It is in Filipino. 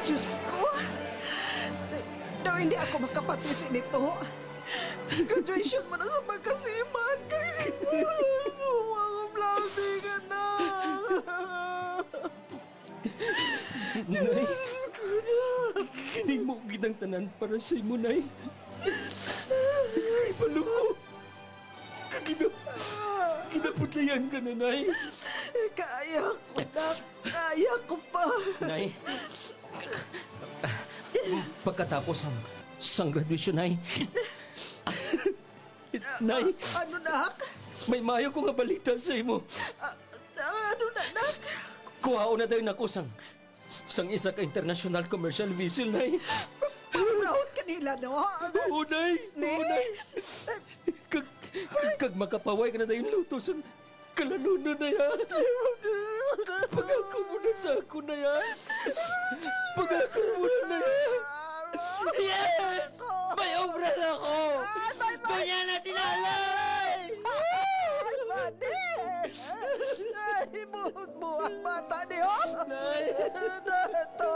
Diyos ko. Daw hindi ako makapatisi nito. Graduation mo na sa magkasiman. Kaya ang blessing, anak. Nay, hindi mo ginang tanan para sa imo, Nay. Kay paluko. Ginaputlayan ka na, Nay. Kaya ko na. Kaya ko pa. Nay, pagkatapos sang graduation, Nay. Nay, Ano, nak? may mayo ko nga balita sa imo. Ano na, nak? Kuhao na daw nako sang isa ka international commercial vessel, Nay. Proud ka nila, no? Oo, Nay. Oo, Nay. Kag makapaway ka na daw yung luto sa kalanuno na yan. Pagako mo na sa ako na yan. Pagako mo na yan. Yes! May obra na ako! Donya na si Nanay! Ay, mani! Ay, buhat-buhat bata niyo! Nay! Ito!